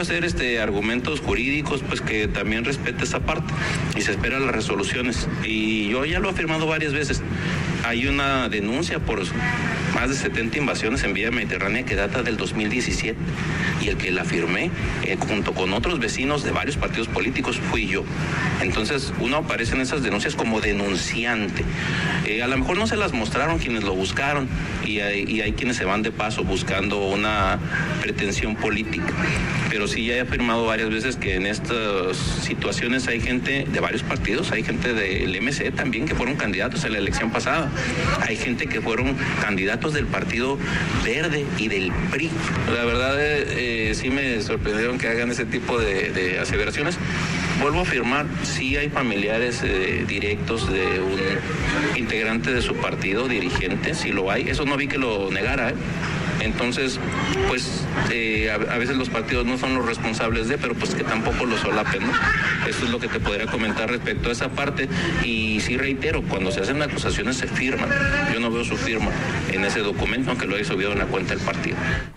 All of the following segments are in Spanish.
a ser argumentos jurídicos, pues que también respete esa parte y se esperan las resoluciones. Y yo ya lo he afirmado varias veces. Hay una denuncia por más de 70 invasiones en vía mediterránea que data del 2017 y el que la firmé junto con otros vecinos de varios partidos políticos fui yo. Entonces uno aparece en esas denuncias como denunciante. A lo mejor no se las mostraron quienes lo buscaron y hay quienes se van de paso buscando una pretensión política. Pero sí ya he afirmado varias veces que en estas situaciones hay gente de varios partidos, hay gente del MC también que fueron candidatos en la elección pasada, hay gente que fueron candidatos del Partido Verde y del PRI. La verdad sí me sorprendieron que hagan ese tipo de aseveraciones. Vuelvo a afirmar, sí hay familiares directos de un integrante de su partido, dirigente, sí lo hay, eso no vi que lo negara, Entonces, pues a veces los partidos no son los responsables pero pues que tampoco lo solapen, ¿no? Eso es lo que te podría comentar respecto a esa parte. Y sí reitero, cuando se hacen acusaciones se firman. Yo no veo su firma en ese documento, aunque lo haya subido en la cuenta del partido.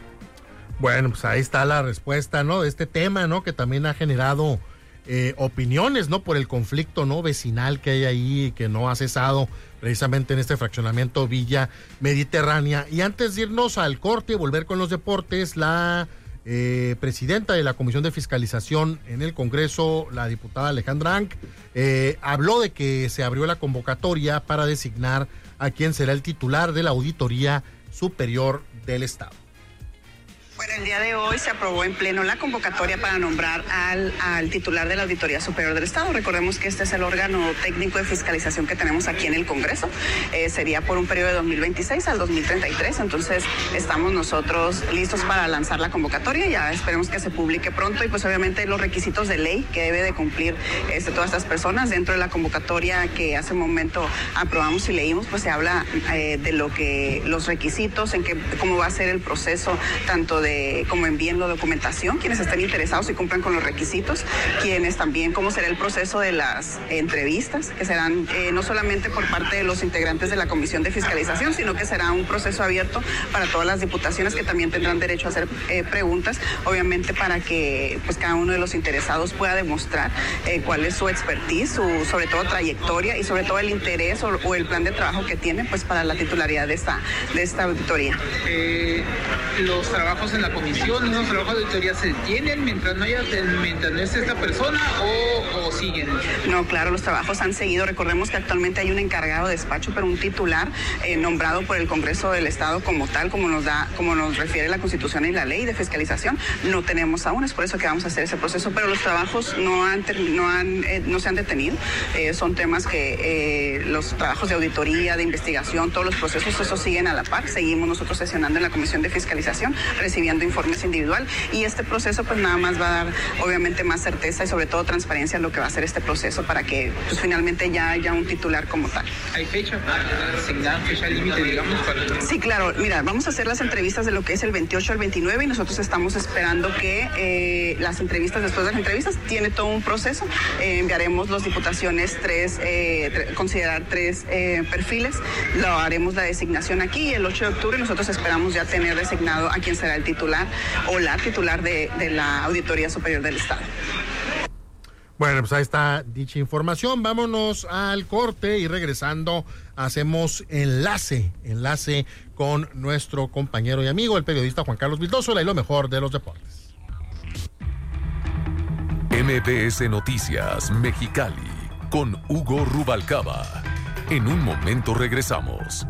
Bueno, pues ahí está la respuesta, ¿no? De este tema, ¿no? Que también ha generado opiniones, ¿no? Por el conflicto, ¿no? Vecinal que hay ahí, que no ha cesado precisamente en este fraccionamiento Villa Mediterránea. Y antes de irnos al corte y volver con los deportes, la presidenta de la Comisión de Fiscalización en el Congreso, la diputada Alejandra Ang, habló de que se abrió la convocatoria para designar a quien será el titular de la Auditoría Superior del Estado. Bueno, el día de hoy se aprobó en pleno la convocatoria para nombrar al titular de la Auditoría Superior del Estado. Recordemos que este es el órgano técnico de fiscalización que tenemos aquí en el Congreso. Sería por un periodo de 2026 al 2033. Entonces, estamos nosotros listos para lanzar la convocatoria. Ya esperemos que se publique pronto y pues obviamente los requisitos de ley que debe de cumplir todas estas personas. Dentro de la convocatoria que hace un momento aprobamos y leímos, pues se habla de los requisitos, cómo va a ser el proceso, tanto como envíen la documentación, quienes estén interesados y cumplan con los requisitos, quienes también cómo será el proceso de las entrevistas, que serán no solamente por parte de los integrantes de la Comisión de Fiscalización, sino que será un proceso abierto para todas las diputaciones que también tendrán derecho a hacer preguntas, obviamente para que pues cada uno de los interesados pueda demostrar cuál es su expertise, su sobre todo trayectoria y sobre todo el interés o el plan de trabajo que tiene pues para la titularidad de esta auditoría. Los trabajos en la comisión, ¿los trabajos de auditoría se detienen mientras no esté esta persona o siguen? No, claro, los trabajos han seguido. Recordemos que actualmente hay un encargado de despacho, pero un titular nombrado por el Congreso del Estado como tal, como nos refiere la Constitución y la ley de fiscalización, no tenemos aún. Es por eso que vamos a hacer ese proceso, pero los trabajos no se han detenido. Son temas que los trabajos de auditoría, de investigación, todos los procesos, esos siguen a la par. Seguimos nosotros sesionando en la Comisión de Fiscalización, recibiendo informes individual y este proceso pues nada más va a dar obviamente más certeza y sobre todo transparencia en lo que va a ser este proceso para que pues finalmente ya haya un titular como tal. ¿Hay fecha límite, digamos? Sí, claro, mira, vamos a hacer las entrevistas de lo que es el 28 al 29 y nosotros estamos esperando que las entrevistas, después de las entrevistas, tiene todo un proceso, enviaremos las diputaciones considerar tres perfiles, lo haremos la designación aquí y el 8 de octubre nosotros esperamos ya tener designado a quien será el titular o la titular de la Auditoría Superior del Estado. Bueno, pues ahí está dicha información. Vámonos al corte y regresando hacemos enlace con nuestro compañero y amigo, el periodista Juan Carlos Vildosola y lo mejor de los deportes. MBS Noticias Mexicali con Hugo Rubalcaba. En un momento regresamos.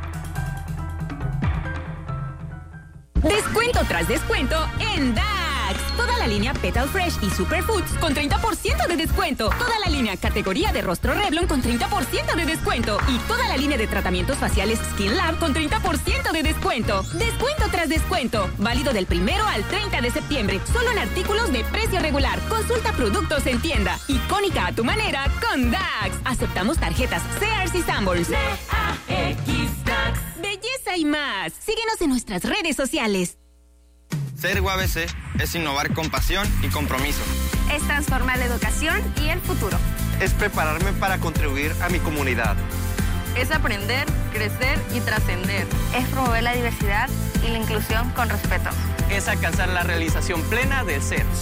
Descuento tras descuento en DAX. Toda la línea Petal Fresh y Superfoods con 30% de descuento. Toda la línea categoría de rostro Revlon con 30% de descuento. Y toda la línea de tratamientos faciales Skin Lab con 30% de descuento. Descuento tras descuento. Válido del 1 al 30 de septiembre. Solo en artículos de precio regular. Consulta productos en tienda. Icónica a tu manera con DAX. Aceptamos tarjetas Sears y Sanborns. DAX. Belleza y más. Síguenos en nuestras redes sociales. Ser UABC es innovar con pasión y compromiso. Es transformar la educación y el futuro. Es prepararme para contribuir a mi comunidad. Es aprender, crecer y trascender. Es promover la diversidad y la inclusión con respeto. Es alcanzar la realización plena del ser.